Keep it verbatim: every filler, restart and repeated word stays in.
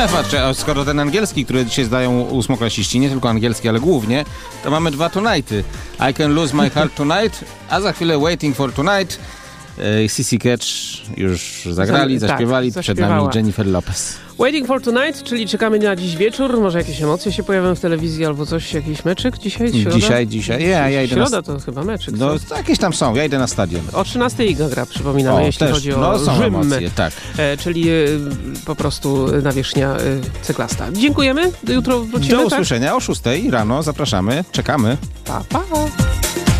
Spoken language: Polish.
Patrz, a skoro ten angielski, który dzisiaj zdają ósmoklasiści, nie tylko angielski, ale głównie, to mamy dwa tonighty. I Can Lose My Heart Tonight, a za chwilę Waiting for Tonight. C C Catch już zagrali, Za, zaśpiewali, tak, przed nami Jennifer Lopez. Waiting for Tonight, czyli czekamy na dziś wieczór, może jakieś emocje się pojawią w telewizji albo coś, jakiś meczyk dzisiaj? Środa? Dzisiaj, dzisiaj, ja, ja idę Środa na... to chyba meczyk. No co? jakieś tam są, ja idę na stadion. O trzynastej Liga gra, przypominamy, O, jeśli też, chodzi o no, są Rzym, emocje, tak. e, czyli e, po prostu nawierzchnia e, cyklasta. Dziękujemy, jutro wrócimy. Do tak? usłyszenia o szóstej rano, zapraszamy, czekamy. Pa, pa.